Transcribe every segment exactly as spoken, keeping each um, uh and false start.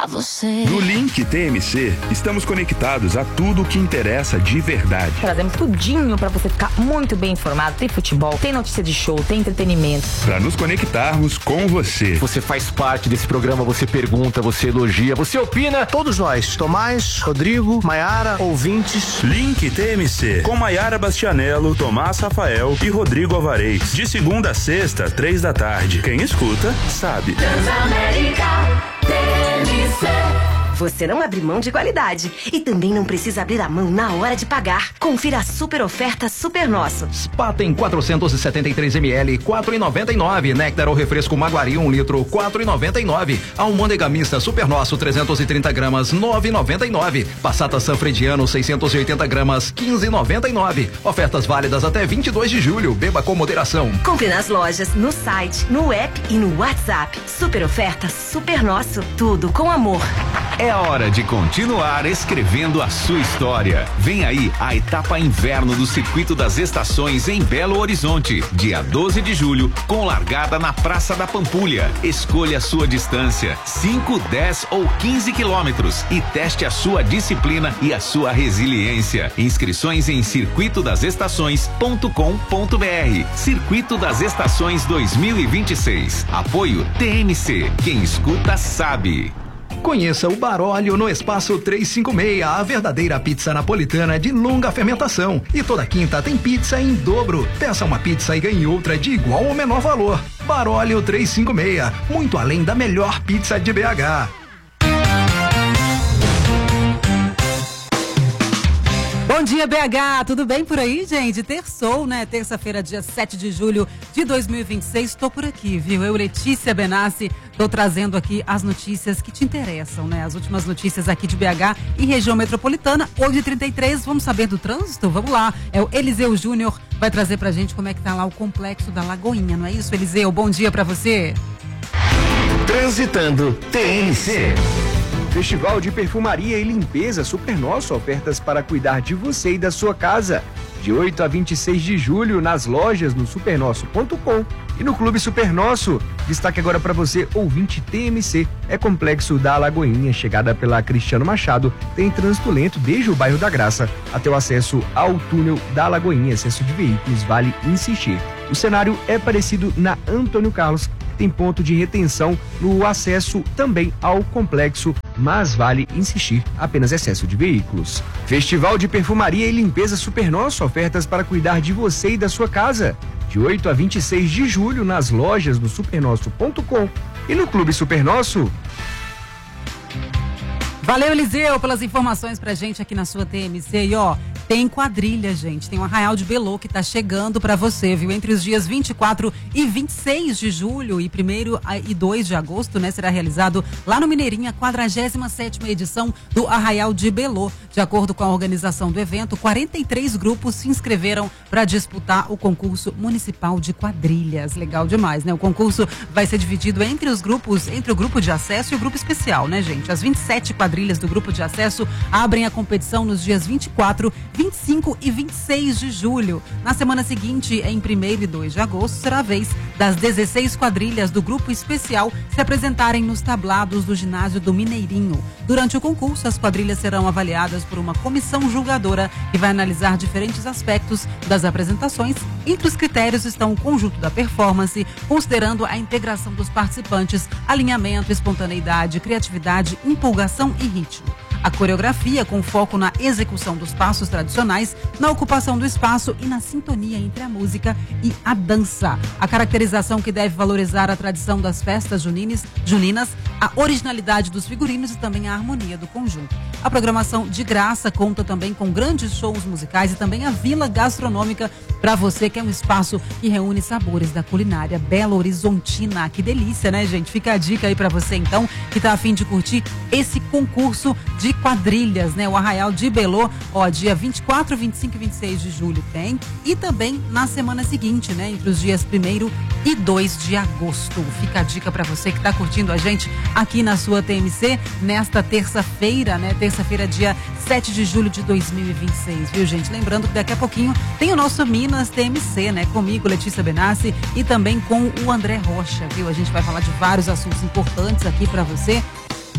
a você. No Link T M C, estamos conectados a tudo o que interessa de verdade. Trazemos tudinho pra você ficar muito bem informado. Tem futebol, tem notícia de show, tem entretenimento. Pra nos conectarmos com você. Você faz parte desse programa, você pergunta, você elogia, você opina. Todos nós, Tomás, Rodrigo, Maiara, ouvintes. Link T M C, com Maiara Bastianello, Tomás Rafael e Rodrigo Alvarez. De segunda a sexta, três da tarde. Quem escuta, sabe. Transamérica T M C. Você não abre mão de qualidade e também não precisa abrir a mão na hora de pagar. Confira a super oferta Super Nosso. Spaten quatrocentos e setenta e três mililitros, quatro e noventa e nove. Néctar ou refresco Maguari, um litro, quatro e noventa e nove. Almôndega mista Super Nosso, trezentos e trinta gramas, nove e noventa e nove. Passata Sanfrediano, seiscentos e oitenta gramas, quinze e noventa e nove. Ofertas válidas até vinte e dois de julho. Beba com moderação. Compre nas lojas, no site, no app e no WhatsApp. Super oferta Super Nosso. Tudo com amor. É hora de continuar escrevendo a sua história. Vem aí a etapa inverno do Circuito das Estações em Belo Horizonte, dia doze de julho, com largada na Praça da Pampulha. Escolha a sua distância, cinco, dez ou quinze quilômetros, e teste a sua disciplina e a sua resiliência. Inscrições em circuito das estações ponto com ponto br. Circuito das Estações dois mil e vinte e seis. Apoio T M C. Quem escuta sabe. Conheça o Barólio no Espaço trezentos e cinquenta e seis, a verdadeira pizza napolitana de longa fermentação. E toda quinta tem pizza em dobro. Peça uma pizza e ganhe outra de igual ou menor valor. Barólio trezentos e cinquenta e seis, muito além da melhor pizza de B H. Bom dia, B H, tudo bem por aí, gente? Terçou, né? Terça-feira, dia sete de julho de dois mil e vinte e seis, tô por aqui, viu? Eu, Letícia Benassi, tô trazendo aqui as notícias que te interessam, né? As últimas notícias aqui de B H e região metropolitana, oito e trinta e três, vamos saber do trânsito? Vamos lá, é o Eliseu Júnior, vai trazer pra gente como é que tá lá o complexo da Lagoinha, não é isso, Eliseu? Bom dia pra você. Transitando T M C. Festival de Perfumaria e Limpeza Super Nosso, ofertas para cuidar de você e da sua casa. De oito a vinte e seis de julho, nas lojas no supernosso ponto com e no Clube Super Nosso. Destaque agora para você, ouvinte T M C, é Complexo da Lagoinha, chegada pela Cristiano Machado, tem trânsito lento desde o bairro da Graça até o acesso ao túnel da Lagoinha, excesso de veículos, vale insistir. O cenário é parecido na Antônio Carlos, tem ponto de retenção no acesso também ao complexo, mas vale insistir, apenas excesso de veículos. Festival de Perfumaria e Limpeza Super Nosso, ofertas para cuidar de você e da sua casa. De oito a vinte e seis de julho, nas lojas do supernosso ponto com e no Clube Super Nosso. Valeu, Eliseu, pelas informações pra gente aqui na sua T M C. E ó, tem quadrilha, gente. Tem o Arraial de Belô que tá chegando pra você, viu? Entre os dias vinte e quatro e vinte e seis de julho e primeiro e dois de agosto, né? Será realizado lá no Mineirinho a quadragésima sétima edição do Arraial de Belô. De acordo com a organização do evento, quarenta e três grupos se inscreveram para disputar o concurso municipal de quadrilhas. Legal demais, né? O concurso vai ser dividido entre os grupos, entre o grupo de acesso e o grupo especial, né, gente? As vinte e sete quadrilhas do grupo de acesso abrem a competição nos dias vinte e quatro, vinte e cinco e vinte e seis de julho. Na semana seguinte, em primeiro e dois de agosto, será a vez das dezesseis quadrilhas do grupo especial se apresentarem nos tablados do ginásio do Mineirinho. Durante o concurso, as quadrilhas serão avaliadas por uma comissão julgadora que vai analisar diferentes aspectos das apresentações. Entre os critérios estão o conjunto da performance, considerando a integração dos participantes, alinhamento, espontaneidade, criatividade, empolgação e ritmo. A coreografia com foco na execução dos passos tradicionais, na ocupação do espaço e na sintonia entre a música e a dança. A caracterização que deve valorizar a tradição das festas juninas, juninas, a originalidade dos figurinos e também a harmonia do conjunto. A programação de graça conta também com grandes shows musicais e também a Vila Gastronômica para você, que é um espaço que reúne sabores da culinária Belo Horizontina. Que delícia, né, gente? Fica a dica aí para você, então, que tá a fim de curtir esse concurso de quadrilhas, né? O Arraial de Belô, ó, dia vinte e quatro, vinte e cinco e vinte e seis de julho tem, e também na semana seguinte, né? Entre os dias primeiro e dois de agosto. Fica a dica para você que tá curtindo a gente aqui na sua T M C nesta terça-feira, né? Terça-feira, dia sete de julho de dois mil e vinte e seis, viu, gente? Lembrando que daqui a pouquinho tem o nosso Minas T M C, né? Comigo, Letícia Benassi, e também com o André Rocha, viu? A gente vai falar de vários assuntos importantes aqui para você.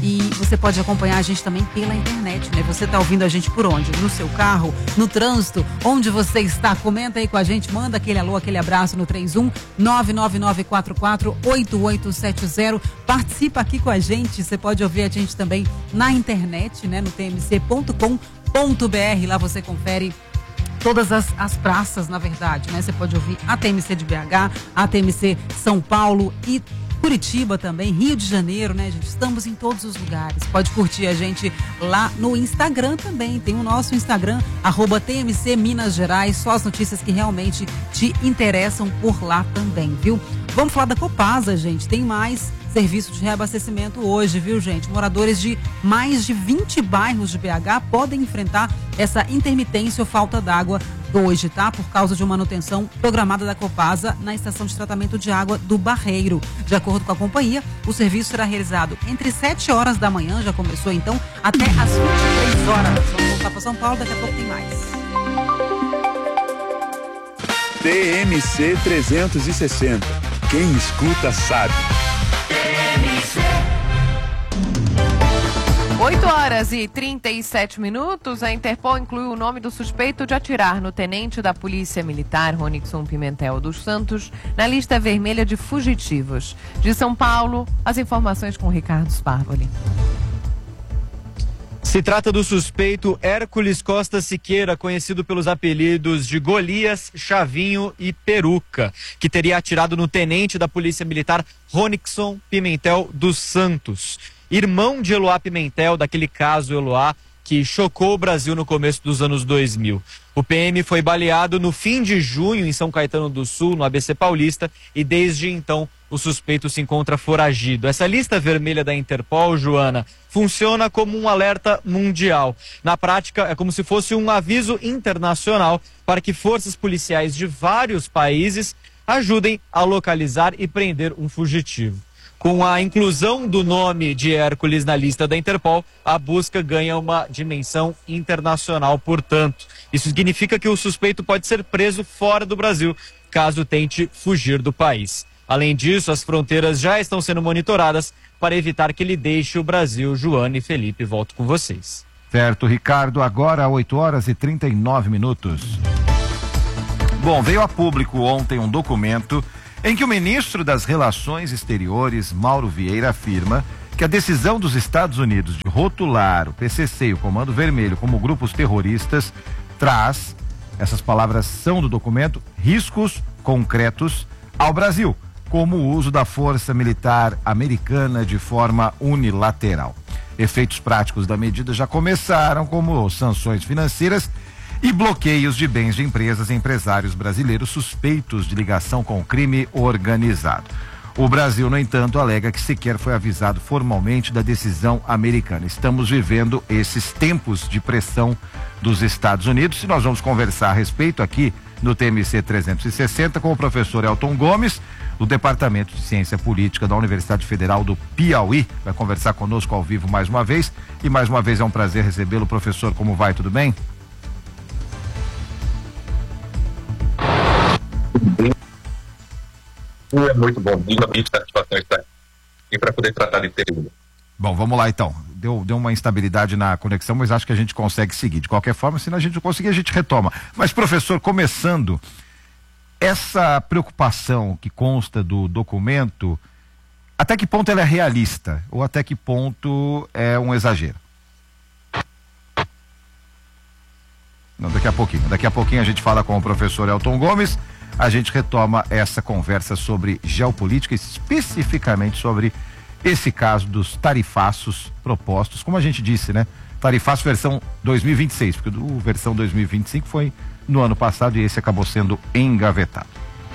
E você pode acompanhar a gente também pela internet, né? Você tá ouvindo a gente por onde? No seu carro, no trânsito, onde você está? Comenta aí com a gente, manda aquele alô, aquele abraço no três um nove nove nove quatro quatro oito oito sete zero. Participa aqui com a gente, você pode ouvir a gente também na internet, né? No t m c ponto com ponto b r, lá você confere todas as, as praças, na verdade, né? Você pode ouvir a T M C de B H, a T M C São Paulo e Curitiba também, Rio de Janeiro, né, gente? Estamos em todos os lugares. Pode curtir a gente lá no Instagram também. Tem o nosso Instagram, arroba T M C Minas Gerais. Só as notícias que realmente te interessam por lá também, viu? Vamos falar da Copasa, gente. Tem mais serviço de reabastecimento hoje, viu, gente? Moradores de mais de vinte bairros de B H podem enfrentar essa intermitência ou falta d'água hoje, tá? Por causa de uma manutenção programada da Copasa na estação de tratamento de água do Barreiro. De acordo com a companhia, o serviço será realizado entre sete horas da manhã, já começou então, até às vinte e três horas. Vamos voltar para São Paulo, daqui a pouco tem mais. T M C trezentos e sessenta. Quem escuta sabe. oito horas e trinta e sete minutos, a Interpol incluiu o nome do suspeito de atirar no tenente da Polícia Militar, Ronixon Pimentel dos Santos, na lista vermelha de fugitivos. De São Paulo, as informações com Ricardo Sparvoli. Se trata do suspeito Hércules Costa Siqueira, conhecido pelos apelidos de Golias, Chavinho e Peruca, que teria atirado no tenente da Polícia Militar, Ronixon Pimentel dos Santos, irmão de Eloá Pimentel, daquele caso Eloá que chocou o Brasil no começo dos anos dois mil. O P M foi baleado no fim de junho em São Caetano do Sul, no A B C Paulista, e desde então o suspeito se encontra foragido. Essa lista vermelha da Interpol, Joana, funciona como um alerta mundial. Na prática, é como se fosse um aviso internacional para que forças policiais de vários países ajudem a localizar e prender um fugitivo. Com a inclusão do nome de Hércules na lista da Interpol, a busca ganha uma dimensão internacional, portanto. Isso significa que o suspeito pode ser preso fora do Brasil, caso tente fugir do país. Além disso, as fronteiras já estão sendo monitoradas para evitar que ele deixe o Brasil. Joana e Felipe, volto com vocês. Certo, Ricardo, agora oito horas e trinta e nove minutos. Bom, veio a público ontem um documento em que o ministro das Relações Exteriores, Mauro Vieira, afirma que a decisão dos Estados Unidos de rotular o P C C e o Comando Vermelho como grupos terroristas traz, essas palavras são do documento, riscos concretos ao Brasil, como o uso da força militar americana de forma unilateral. Efeitos práticos da medida já começaram, como sanções financeiras e bloqueios de bens de empresas e empresários brasileiros suspeitos de ligação com o crime organizado. O Brasil, no entanto, alega que sequer foi avisado formalmente da decisão americana. Estamos vivendo esses tempos de pressão dos Estados Unidos e nós vamos conversar a respeito aqui no T M C trezentos e sessenta com o professor Elton Gomes, do Departamento de Ciência Política da Universidade Federal do Piauí. Vai conversar conosco ao vivo mais uma vez e mais uma vez é um prazer recebê-lo. Professor, como vai? Tudo bem? É muito bom dia, muita satisfação estar aqui para poder tratar de tema. Bom, vamos lá então. Deu, deu uma instabilidade na conexão, mas acho que a gente consegue seguir. De qualquer forma, se a gente não conseguir, a gente retoma. Mas, professor, começando, essa preocupação que consta do documento, até que ponto ela é realista? Ou até que ponto é um exagero? Não, daqui a pouquinho. Daqui a pouquinho a gente fala com o professor Elton Gomes. A gente retoma essa conversa sobre geopolítica, especificamente sobre esse caso dos tarifaços propostos, como a gente disse, né? Tarifaço versão dois mil e vinte e seis, porque o versão dois mil e vinte e cinco foi no ano passado e esse acabou sendo engavetado.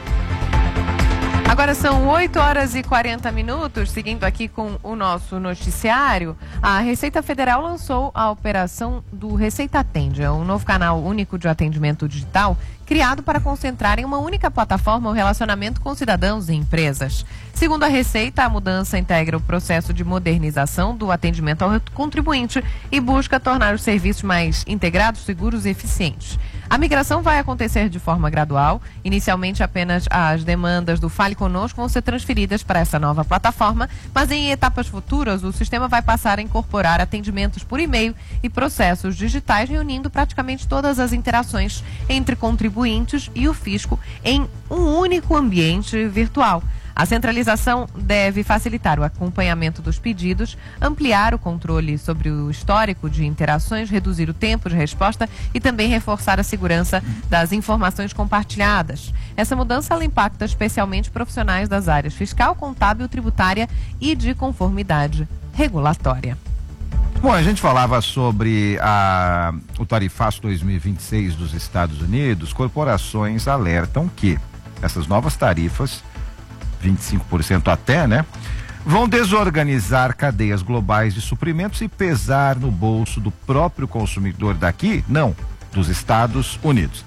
Agora são oito horas e quarenta minutos, seguindo aqui com o nosso noticiário. A Receita Federal lançou a operação do Receita Atende, um novo canal único de atendimento digital criado para concentrar em uma única plataforma o relacionamento com cidadãos e empresas. Segundo a Receita, a mudança integra o processo de modernização do atendimento ao contribuinte e busca tornar os serviços mais integrados, seguros e eficientes. A migração vai acontecer de forma gradual. Inicialmente, apenas as demandas do Fale Conosco vão ser transferidas para essa nova plataforma, mas em etapas futuras, o sistema vai passar a incorporar atendimentos por e-mail e processos digitais, reunindo praticamente todas as interações entre contribuintes e o fisco em um único ambiente virtual. A centralização deve facilitar o acompanhamento dos pedidos, ampliar o controle sobre o histórico de interações, reduzir o tempo de resposta e também reforçar a segurança das informações compartilhadas. Essa mudança ela impacta especialmente profissionais das áreas fiscal, contábil, tributária e de conformidade regulatória. Bom, a gente falava sobre a, o tarifaço dois mil e vinte e seis dos Estados Unidos. Corporações alertam que essas novas tarifas, vinte e cinco por cento até, né? Vão desorganizar cadeias globais de suprimentos e pesar no bolso do próprio consumidor daqui, não, dos Estados Unidos.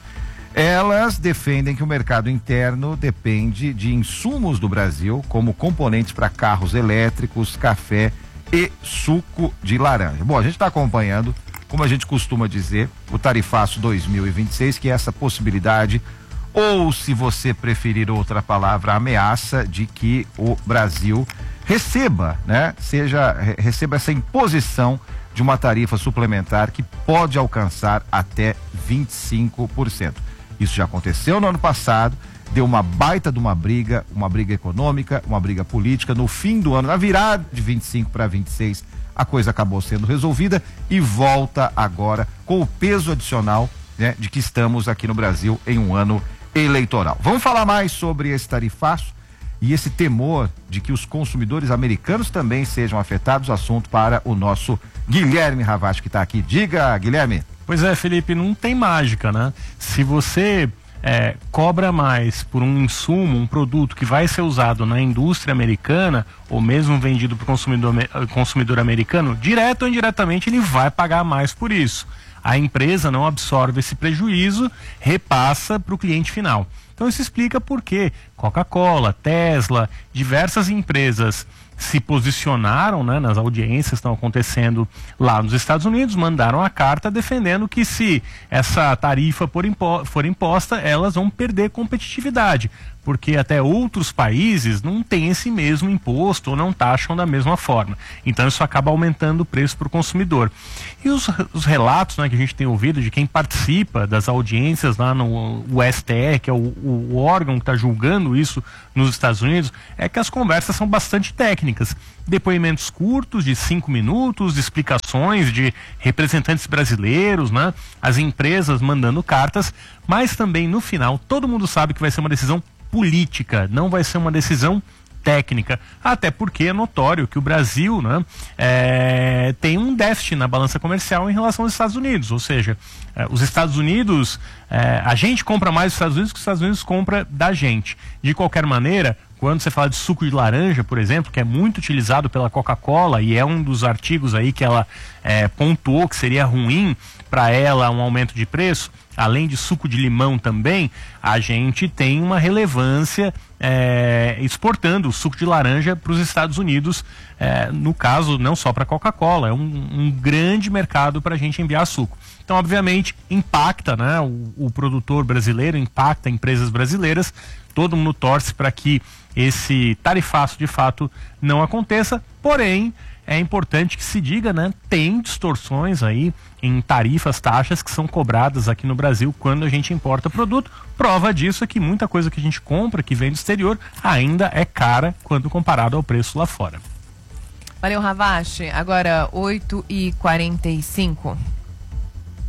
Elas defendem que o mercado interno depende de insumos do Brasil, como componentes para carros elétricos, café e suco de laranja. Bom, a gente está acompanhando, como a gente costuma dizer, o tarifaço dois mil e vinte e seis, que é essa possibilidade, ou, se você preferir outra palavra, ameaça de que o Brasil receba, né? Seja, receba essa imposição de uma tarifa suplementar que pode alcançar até vinte e cinco por cento. Isso já aconteceu no ano passado, deu uma baita de uma briga, uma briga econômica, uma briga política. No fim do ano, na virada de vinte e cinco para vinte e seis, a coisa acabou sendo resolvida e volta agora com o peso adicional, né, de que estamos aqui no Brasil em um ano eleitoral. Vamos falar mais sobre esse tarifaço e esse temor de que os consumidores americanos também sejam afetados. Assunto para o nosso Guilherme Ravach, que está aqui. Diga, Guilherme. Pois é, Felipe, não tem mágica, né? Se você é, cobra mais por um insumo, um produto que vai ser usado na indústria americana ou mesmo vendido para o consumidor, consumidor americano, direto ou indiretamente ele vai pagar mais por isso. A empresa não absorve esse prejuízo, repassa para o cliente final. Então isso explica por que Coca-Cola, Tesla, diversas empresas se posicionaram, né, nas audiências que estão acontecendo lá nos Estados Unidos, mandaram a carta defendendo que se essa tarifa for, impo- for imposta, elas vão perder competitividade, porque até outros países não têm esse mesmo imposto ou não taxam da mesma forma. Então isso acaba aumentando o preço para o consumidor. E os, os relatos, né, que a gente tem ouvido de quem participa das audiências lá no o S T E, que é o, o órgão que está julgando isso nos Estados Unidos, é que as conversas são bastante técnicas. Depoimentos curtos, de cinco minutos, de explicações de representantes brasileiros, né? As empresas mandando cartas, mas também no final todo mundo sabe que vai ser uma decisão política, não vai ser uma decisão técnica, até porque é notório que o Brasil, né, é, tem um déficit na balança comercial em relação aos Estados Unidos, ou seja, é, os Estados Unidos, é, a gente compra mais dos Estados Unidos que os Estados Unidos compra da gente. De qualquer maneira, quando você fala de suco de laranja, por exemplo, que é muito utilizado pela Coca-Cola e é um dos artigos aí que ela é, pontuou que seria ruim para ela um aumento de preço, além de suco de limão também, a gente tem uma relevância é, exportando o suco de laranja para os Estados Unidos, é, no caso não só para a Coca-Cola, é um, um grande mercado para a gente enviar suco. Então, obviamente, impacta, né, o, o produtor brasileiro, impacta empresas brasileiras, todo mundo torce para que esse tarifaço de fato não aconteça, porém é importante que se diga, né, tem distorções aí em tarifas, taxas que são cobradas aqui no Brasil quando a gente importa produto. Prova disso é que muita coisa que a gente compra, que vem do exterior, ainda é cara quando comparado ao preço lá fora. Valeu, Ravach. Agora, oito e quarenta e cinco.